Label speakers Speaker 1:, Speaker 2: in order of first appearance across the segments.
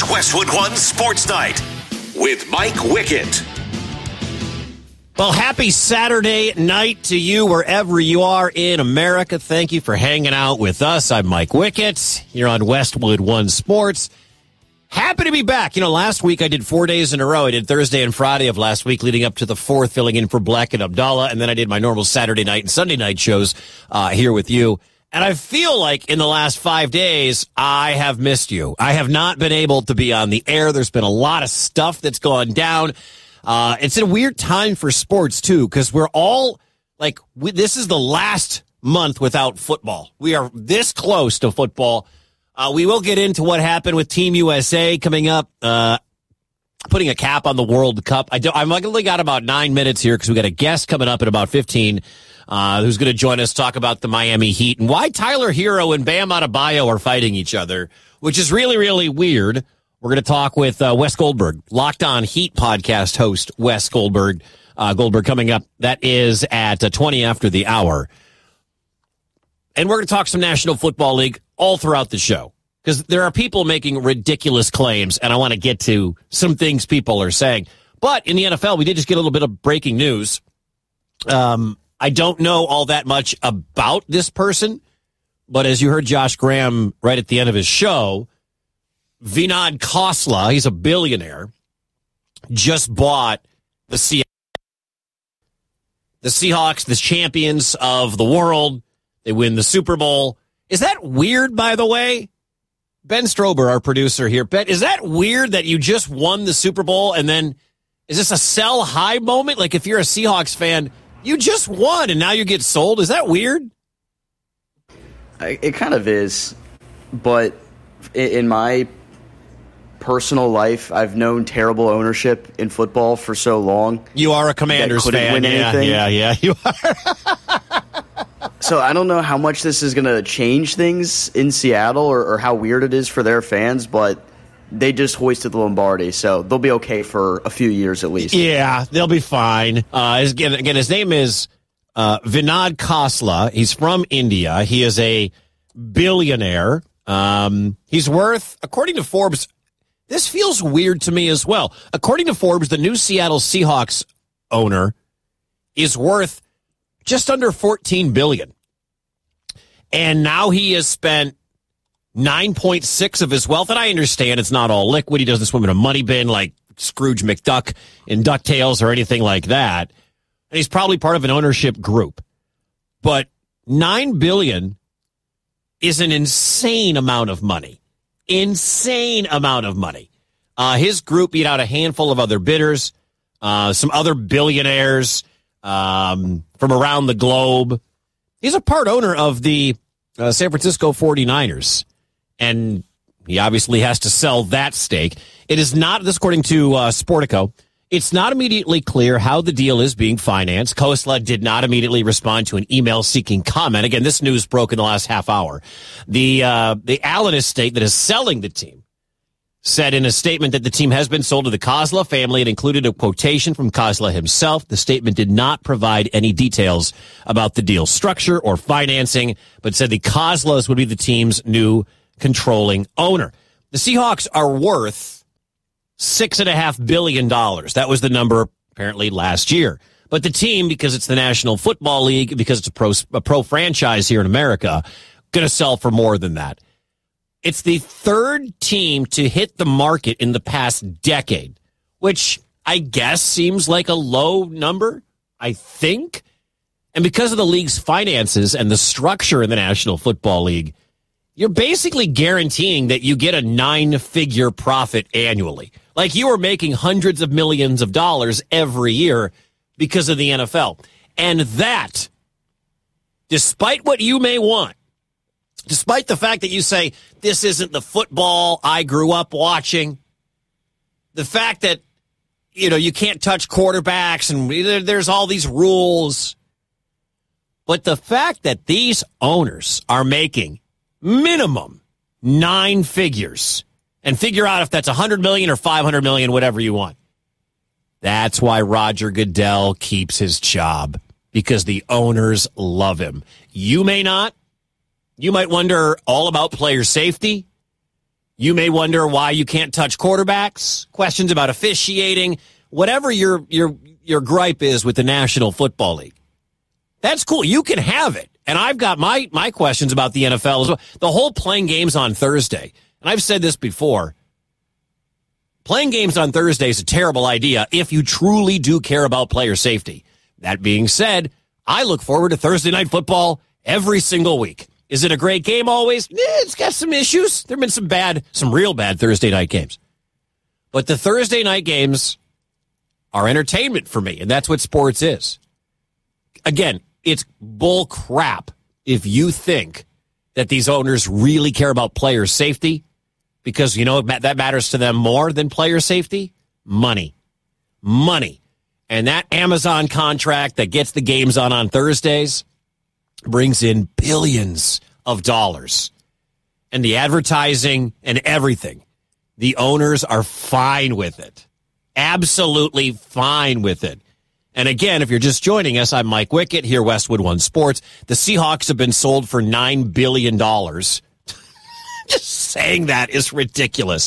Speaker 1: It's Westwood One Sports Night with Mike Wickett.
Speaker 2: Well, happy Saturday night to you wherever you are in America. Thank you for hanging out with us. I'm Mike Wickett. You're on Westwood One Sports. Happy to be back. Last week I did 4 days in a row. I did Thursday and Friday of last week leading up to the 4th, filling in for Black and Abdallah. And then I did my normal Saturday night and Sunday night shows here with you. And I feel like in the last 5 days, I have missed you. I have not been able to be on the air. There's been a lot of stuff that's gone down. It's a weird time for sports, too, because we're all this is the last month without football. We are this close to football. We will get into what happened with Team USA coming up, putting a cap on the World Cup. I've only got about 9 minutes here because we got a guest coming up in about 15 who's going to join us, talk about the Miami Heat and why Tyler Hero and Bam Adebayo are fighting each other, which is really, really weird. We're going to talk with Wes Goldberg, Locked On Heat podcast host Wes Goldberg. Goldberg coming up. That is at 20 after the hour. And we're going to talk some National Football League all throughout the show because there are people making ridiculous claims, and I want to get to some things people are saying. But in the NFL, we did just get a little bit of breaking news. I don't know all that much about this person, but as you heard Josh Graham right at the end of his show, Vinod Khosla, he's a billionaire, just bought the Seahawks, the champions of the world. They win the Super Bowl. Is that weird, by the way? Ben Strober, our producer here. Ben, is that weird that you just won the Super Bowl and then is this a sell high moment? Like if you're a Seahawks fan, you just won and now you get sold. Is that weird?
Speaker 3: It kind of is. But in my personal life, I've known terrible ownership in football for so long.
Speaker 2: You are a Commanders fan.
Speaker 3: Win anything.
Speaker 2: Yeah, you are.
Speaker 3: So I don't know how much this is going to change things in Seattle or how weird it is for their fans, but they just hoisted the Lombardi, so they'll be okay for a few years at least. Yeah,
Speaker 2: they'll be fine. Again, his name is Vinod Khosla. He's from India. He is a billionaire. He's worth, according to Forbes, this feels weird to me as well. According to Forbes, the new Seattle Seahawks owner is worth just under $14 billion. And now he has spent 9.6 of his wealth. And I understand it's not all liquid. He doesn't swim in a money bin like Scrooge McDuck in DuckTales or anything like that. And he's probably part of an ownership group. But $9 billion is an insane amount of money. Insane amount of money. His group beat out a handful of other bidders, some other billionaires from around the globe. He's a part owner of the San Francisco 49ers, and he obviously has to sell that stake. It is not, this according to Sportico, it's not immediately clear how the deal is being financed. Khosla did not immediately respond to an email seeking comment. Again, this news broke in the last half hour. The Allen estate that is selling the team said in a statement that the team has been sold to the Khosla family. It included a quotation from Khosla himself. The statement did not provide any details about the deal structure or financing, but said the Khoslas would be the team's new controlling owner. The Seahawks are worth $6.5 billion. That was the number apparently last year. But the team, because it's the National Football League, because it's a pro franchise here in America, going to sell for more than that. It's the third team to hit the market in the past decade, which I guess seems like a low number, I think. And because of the league's finances and the structure in the National Football League, you're basically guaranteeing that you get a 9-figure profit annually. Like you are making hundreds of millions of dollars every year because of the NFL. And that, despite what you may want, despite the fact that you say, this isn't the football I grew up watching, the fact that, you can't touch quarterbacks and there's all these rules, but the fact that these owners are making minimum 9 figures, and figure out if that's $100 million or $500 million, whatever you want. That's why Roger Goodell keeps his job, because the owners love him. You may not. You might wonder all about player safety. You may wonder why you can't touch quarterbacks, questions about officiating, whatever your gripe is with the National Football League. That's cool. You can have it. And I've got my questions about the NFL as well. The whole playing games on Thursday, and I've said this before, playing games on Thursday is a terrible idea if you truly do care about player safety. That being said, I look forward to Thursday Night Football every single week. Is it a great game always? It's got some issues. There have been some real bad Thursday night games. But the Thursday night games are entertainment for me, and that's what sports is. Again, it's bull crap if you think that these owners really care about player safety, because you know that matters to them more than player safety? Money. And that Amazon contract that gets the games on Thursdays brings in billions of dollars. And the advertising and everything, the owners are fine with it. Absolutely fine with it. And again, if you're just joining us, I'm Mike Wickett here, Westwood One Sports. The Seahawks have been sold for $9 billion. Just saying that is ridiculous.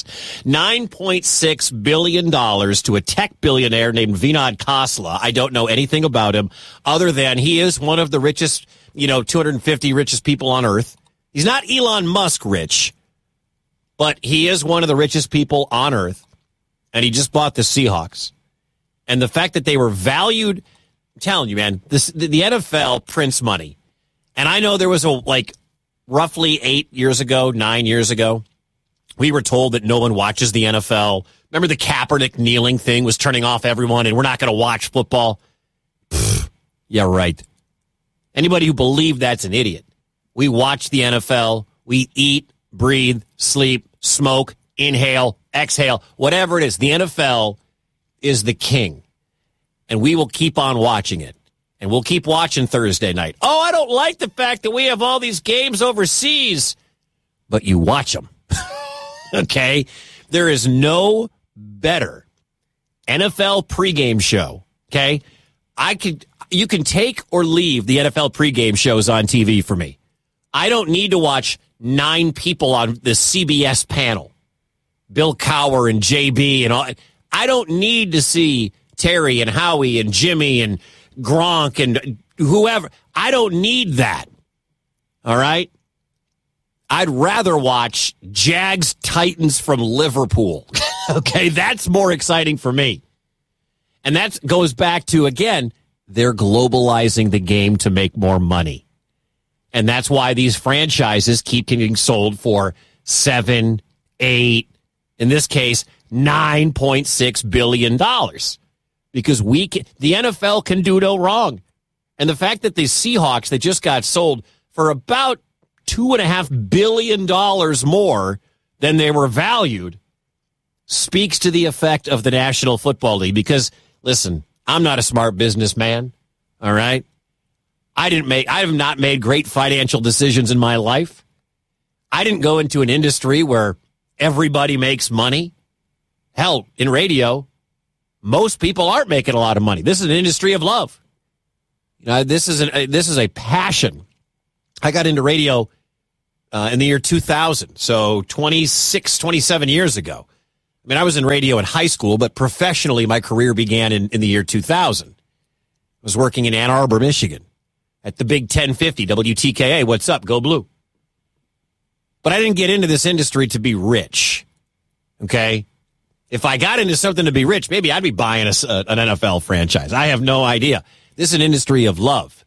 Speaker 2: $9.6 billion to a tech billionaire named Vinod Khosla. I don't know anything about him other than he is one of the richest, 250 richest people on earth. He's not Elon Musk rich, but he is one of the richest people on earth. And he just bought the Seahawks. And the fact that they were valued, I'm telling you, man, the NFL prints money. And I know there was roughly 9 years ago, we were told that no one watches the NFL. Remember the Kaepernick kneeling thing was turning off everyone and we're not going to watch football? Yeah, right. Anybody who believed that's an idiot. We watch the NFL. We eat, breathe, sleep, smoke, inhale, exhale, whatever it is. The NFL is the king. And we will keep on watching it. And we'll keep watching Thursday night. Oh, I don't like the fact that we have all these games overseas. But you watch them. Okay? There is no better NFL pregame show. Okay? You can take or leave the NFL pregame shows on TV for me. I don't need to watch 9 people on the CBS panel. Bill Cowher and JB and all. I don't need to see Terry and Howie and Jimmy and Gronk and whoever. I don't need that. All right? I'd rather watch Jags Titans from Liverpool. Okay? That's more exciting for me. And that goes back to, again, they're globalizing the game to make more money. And that's why these franchises keep getting sold for 7, 8, in this case, $9.6 billion. Because the NFL can do no wrong. And the fact that the Seahawks, they just got sold for about $2.5 billion more than they were valued, speaks to the effect of the National Football League. Because, listen, I'm not a smart businessman, all right? I have not made great financial decisions in my life. I didn't go into an industry where everybody makes money. Hell, in radio, most people aren't making a lot of money. This is an industry of love. This is a passion. I got into radio in the year 2000, so 27 years ago. I mean, I was in radio in high school, but professionally, my career began in the year 2000. I was working in Ann Arbor, Michigan, at the Big 1050 WTKA. What's up? Go Blue. But I didn't get into this industry to be rich. Okay? If I got into something to be rich, maybe I'd be buying an NFL franchise. I have no idea. This is an industry of love.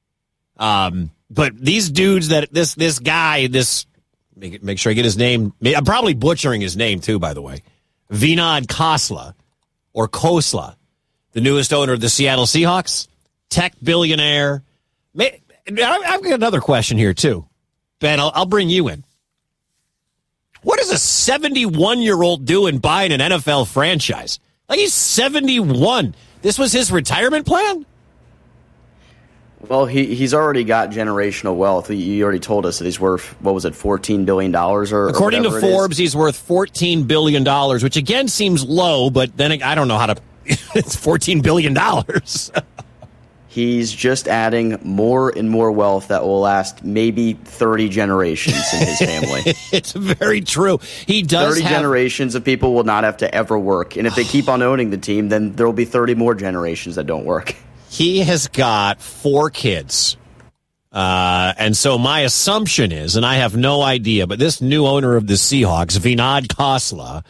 Speaker 2: But these dudes this guy, make sure I get his name. I'm probably butchering his name too, by the way. Vinod Khosla, or Khosla, the newest owner of the Seattle Seahawks, tech billionaire. I've got another question here too. Ben, I'll bring you in. What is a 71-year-old doing buying an NFL franchise? Like, he's 71. This was his retirement plan?
Speaker 3: Well, he's already got generational wealth. You already told us that he's worth, what was it, $14 billion?
Speaker 2: According to Forbes, he's worth $14 billion, which again seems low, but then I don't know how to... It's $14 billion.
Speaker 3: he's just adding more and more wealth that will last maybe 30 generations in his family.
Speaker 2: It's very true. He does
Speaker 3: 30 generations of people will not have to ever work. And if they keep on owning the team, then there will be 30 more generations that don't work.
Speaker 2: He has got 4 kids. And so my assumption is, and I have no idea, but this new owner of the Seahawks, Vinod Khosla,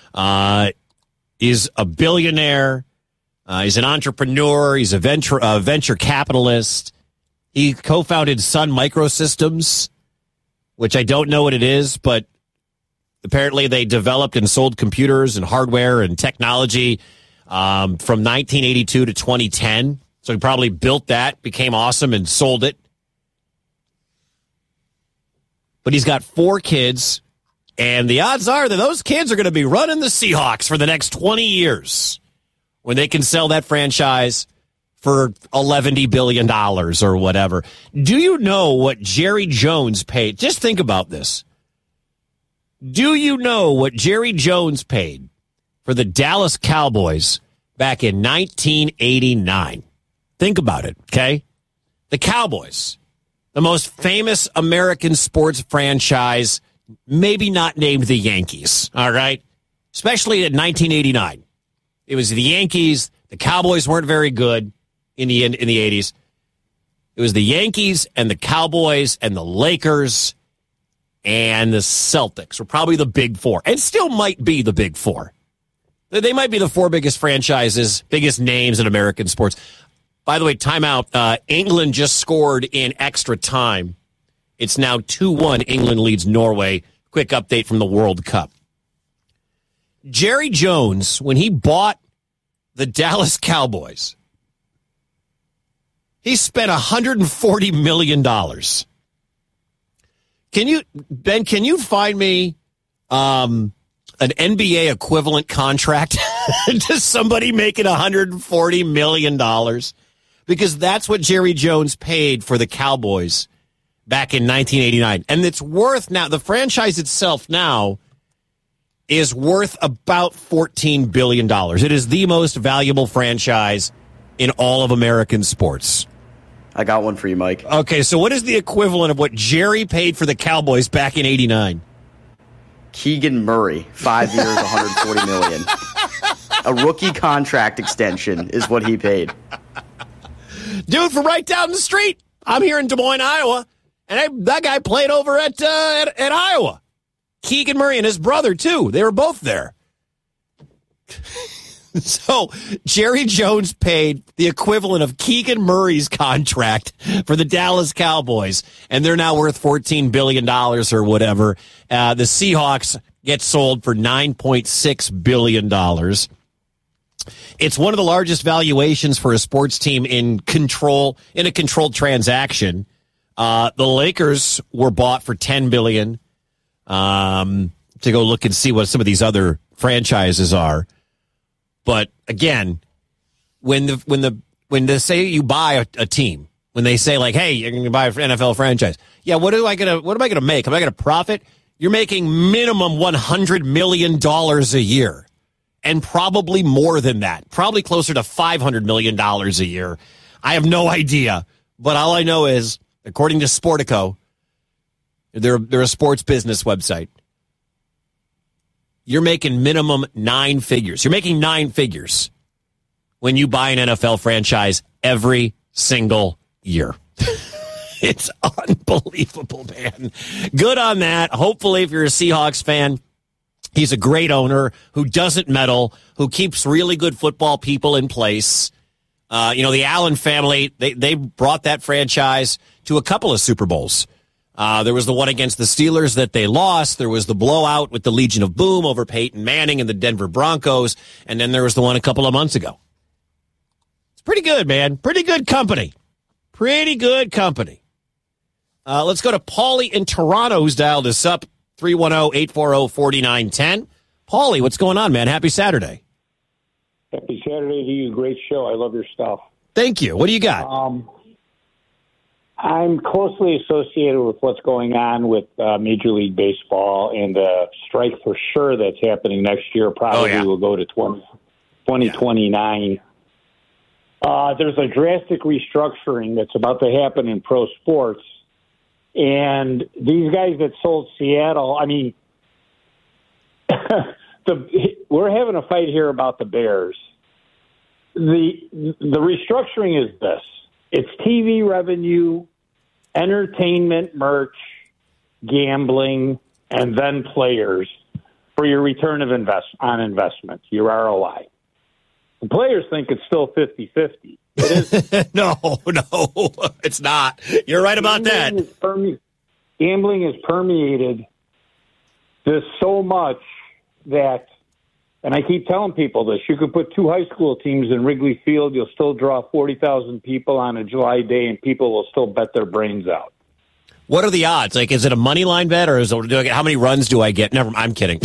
Speaker 2: is a billionaire. He's an entrepreneur. He's a venture capitalist. He co-founded Sun Microsystems, which I don't know what it is, but apparently they developed and sold computers and hardware and technology from 1982 to 2010. So he probably built that, became awesome, and sold it. But he's got 4 kids, and the odds are that those kids are going to be running the Seahawks for the next 20 years when they can sell that franchise for $11 billion or whatever. Do you know what Jerry Jones paid? Just think about this. Do you know what Jerry Jones paid for the Dallas Cowboys back in 1989? Think about it, okay? The Cowboys, the most famous American sports franchise, maybe not named the Yankees, all right? Especially in 1989. It was the Yankees. The Cowboys weren't very good in the 80s. It was the Yankees and the Cowboys and the Lakers and the Celtics were probably the big 4, and still might be the big 4. They might be the 4 biggest franchises, biggest names in American sports. By the way, timeout. England just scored in extra time. It's now 2-1. England leads Norway. Quick update from the World Cup. Jerry Jones, when he bought the Dallas Cowboys, he spent $140 million. Can you find me an NBA equivalent contract to somebody making $140 million? Because that's what Jerry Jones paid for the Cowboys back in 1989. And it's worth now, the franchise itself now is worth about $14 billion. It is the most valuable franchise in all of American sports.
Speaker 3: I got one for you, Mike.
Speaker 2: Okay, so what is the equivalent of what Jerry paid for the Cowboys back in 89?
Speaker 3: Keegan Murray, 5 years, $140 million. A rookie contract extension is what he paid.
Speaker 2: Dude from right down the street. I'm here in Des Moines, Iowa, and that guy played over at Iowa. Keegan Murray and his brother, too. They were both there. So Jerry Jones paid the equivalent of Keegan Murray's contract for the Dallas Cowboys, and they're now worth $14 billion or whatever. The Seahawks get sold for $9.6 billion. It's one of the largest valuations for a sports team in a controlled transaction. The Lakers were bought for $10 billion. To go look and see what some of these other franchises are. But again, when they say you buy a team, when they say like, "Hey, you're going to buy an NFL franchise," yeah, what am I going to make? Am I going to profit? You're making minimum $100 million a year, and probably more than that, probably closer to $500 million a year. I have no idea, but all I know is, according to Sportico, they're a sports business website. You're making minimum 9 figures. You're making 9 figures when you buy an NFL franchise every single year. It's unbelievable, man. Good on that. Hopefully, if you're a Seahawks fan, he's a great owner who doesn't meddle, who keeps really good football people in place. The Allen family, they brought that franchise to a couple of Super Bowls. There was the one against the Steelers that they lost. There was the blowout with the Legion of Boom over Peyton Manning and the Denver Broncos. And then there was the one a couple of months ago. It's pretty good, man. Pretty good company. Pretty good company. Let's go to Paulie in Toronto, who's dialed us up, 310-840-4910. Paulie, what's going on, man? Happy Saturday.
Speaker 4: Happy Saturday to you. Great show. I love your stuff.
Speaker 2: Thank you. What do you got?
Speaker 4: I'm closely associated with what's going on with Major League Baseball, and the strike for sure that's happening next year probably will go to 2029. There's a drastic restructuring that's about to happen in pro sports. And these guys that sold Seattle, I mean, we're having a fight here about the Bears. The restructuring is this. It's TV revenue, entertainment, merch, gambling, and then players for your return of investment, your ROI. The players think it's still 50-50. It is.
Speaker 2: No, it's not. You're right about that.
Speaker 4: Gambling is permeated this so much that, and I keep telling people this, you could put two high school teams in Wrigley Field, you'll still draw 40,000 people on a July day, and people will still bet their brains out.
Speaker 2: What are the odds? Like, is it a money line bet, or is it, how many runs do I get? Never. I'm kidding.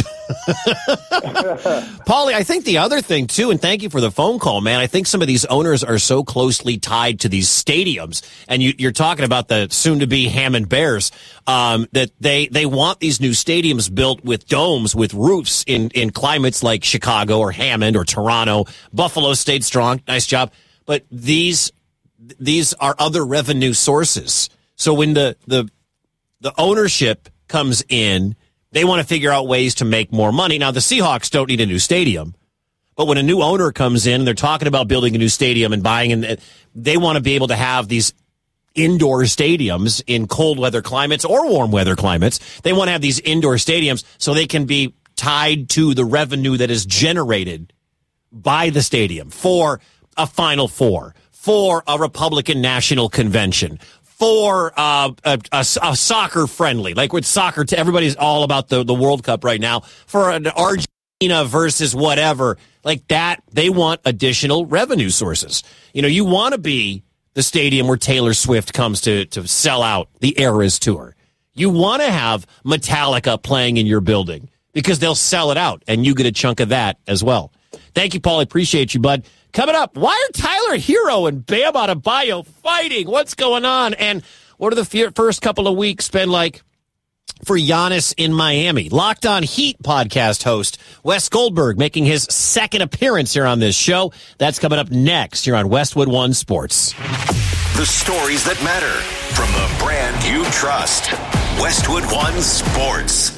Speaker 2: Paulie, I think the other thing, too, and thank you for the phone call, man, I think some of these owners are so closely tied to these stadiums, and you're talking about the soon-to-be Hammond Bears, that they want these new stadiums built with domes, with roofs in climates like Chicago or Hammond or Toronto. Buffalo stayed strong. Nice job. But these are other revenue sources. So when the ownership comes in, they want to figure out ways to make more money. Now, the Seahawks don't need a new stadium, but when a new owner comes in and they're talking about building a new stadium and buying, and they want to be able to have these indoor stadiums in cold weather climates or warm weather climates. They want to have these indoor stadiums so they can be tied to the revenue that is generated by the stadium for a Final Four, for a Republican National Convention, for a soccer friendly, like with soccer, everybody's all about the World Cup right now, for an Argentina versus whatever, like that, they want additional revenue sources. You know, you want to be the stadium where Taylor Swift comes to sell out the Eras Tour. You want to have Metallica playing in your building because they'll sell it out, and you get a chunk of that as well. Thank you, Paul. I appreciate you, bud. Coming up, why are Tyler Hero and Bam Adebayo fighting? What's going on? And what are the first couple of weeks been like for Giannis in Miami? Locked On Heat podcast host Wes Goldberg making his second appearance here on this show. That's coming up next here on Westwood One Sports.
Speaker 1: The stories that matter from the brand you trust. Westwood One Sports.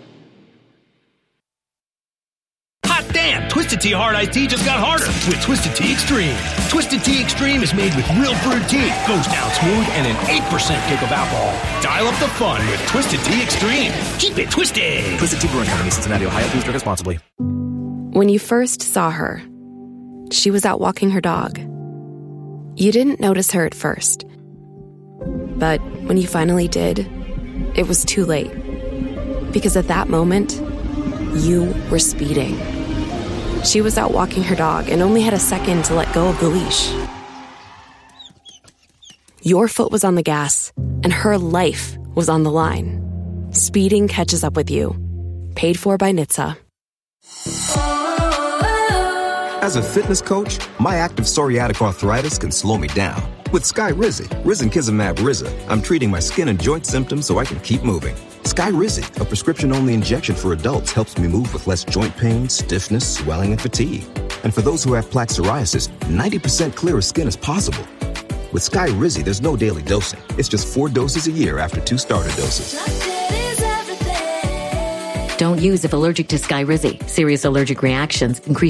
Speaker 5: Hot damn! Twisted Tea Hard Iced Tea just got harder with Twisted Tea Extreme. Twisted Tea Extreme is made with real brewed tea, goes down smooth, and an 8% kick of alcohol. Dial up the fun with Twisted Tea Extreme. Keep it twisted.
Speaker 6: Twisted Tea Brewing Company, Cincinnati, Ohio. Please drink responsibly.
Speaker 7: When you first saw her, she was out walking her dog. You didn't notice her at first. But when you finally did, it was too late. Because at that moment, you were speeding. She was out walking her dog and only had a second to let go of the leash. Your foot was on the gas, and her life was on the line. Speeding catches up with you. Paid for by NHTSA.
Speaker 8: As a fitness coach, my active psoriatic arthritis can slow me down. With Skyrizi, Risankizumab Riza, I'm treating my skin and joint symptoms so I can keep moving. Skyrizi, a prescription-only injection for adults, helps me move with less joint pain, stiffness, swelling, and fatigue. And for those who have plaque psoriasis, 90% clearer skin is possible. With Skyrizi, there's no daily dosing. It's just 4 doses a year after 2 starter doses.
Speaker 9: Don't use if allergic to Skyrizi. Serious allergic reactions, increase